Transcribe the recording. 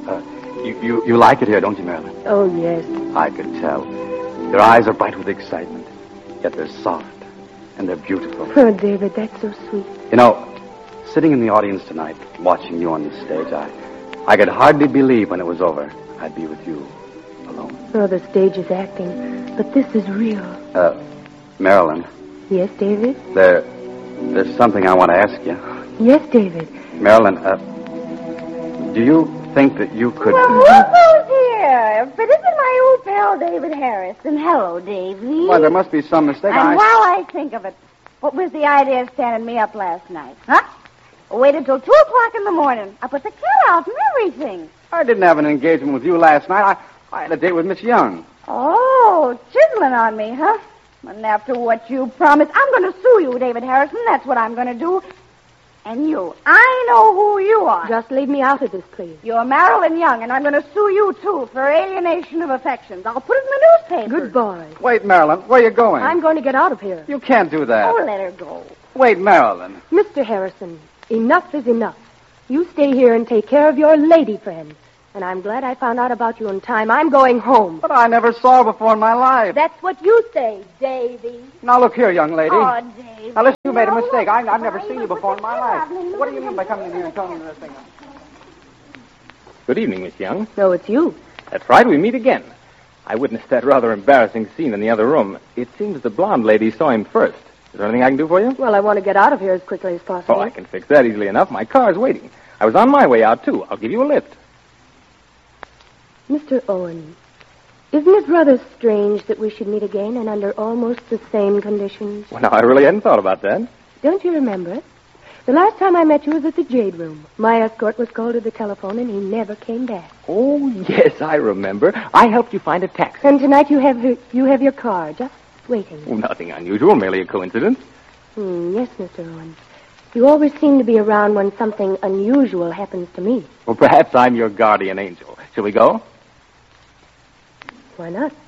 You like it here, don't you, Marilyn? Oh, yes. I could tell. Your eyes are bright with excitement, yet they're soft, and they're beautiful. Oh, David, that's so sweet. You know, sitting in the audience tonight, watching you on the stage, I could hardly believe when it was over I'd be with you, alone. Oh, the stage is acting, but this is real. Marilyn. Yes, David? There's something I want to ask you. Yes, David. Marilyn, do you think that you could... Well, who's here? If it isn't my old pal, David Harrison. Hello, Davy. Well, there must be some mistake. And while I think of it, what was the idea of standing me up last night, huh? I waited till 2 o'clock in the morning. I put the cat out and everything. I didn't have an engagement with you last night. I had a date with Miss Young. Oh, chiseling on me, huh? And after what you promised, I'm going to sue you, David Harrison. That's what I'm going to do. And you, I know who you are. Just leave me out of this, please. You're Marilyn Young, and I'm going to sue you, too, for alienation of affections. I'll put it in the newspaper. Good boy. Wait, Marilyn, where are you going? I'm going to get out of here. You can't do that. Oh, let her go. Wait, Marilyn. Mr. Harrison, enough is enough. You stay here and take care of your lady friend. And I'm glad I found out about you in time. I'm going home. But I never saw her before in my life. That's what you say, Davy. Now, look here, young lady. Oh, Dave. Now, listen, you made a mistake. I've never seen you before in my life. What do you mean by coming in here and telling me this thing? Good evening, Miss Young. No, it's you. That's right, we meet again. I witnessed that rather embarrassing scene in the other room. It seems the blonde lady saw him first. Is there anything I can do for you? Well, I want to get out of here as quickly as possible. Oh, I can fix that easily enough. My car's waiting. I was on my way out, too. I'll give you a lift. Mr. Owen, isn't it rather strange that we should meet again and under almost the same conditions? Well, now, I really hadn't thought about that. Don't you remember? The last time I met you was at the Jade Room. My escort was called to the telephone, and he never came back. Oh, yes, I remember. I helped you find a taxi. And tonight you have your car, just waiting. Oh, nothing unusual, merely a coincidence. Yes, Mr. Owen. You always seem to be around when something unusual happens to me. Well, perhaps I'm your guardian angel. Shall we go? Why not?